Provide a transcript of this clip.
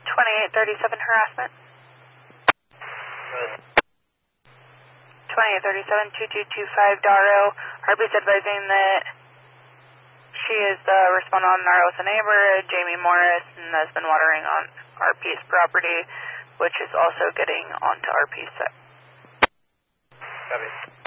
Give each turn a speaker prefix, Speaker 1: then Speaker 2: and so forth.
Speaker 1: 2837 harassment. 2837-2225 Daro. Harpy's advising that she is the respondent on Narrosa neighbor, Jamie Morris, and has been watering on RP's property, which is also getting onto RP's site.
Speaker 2: Copy.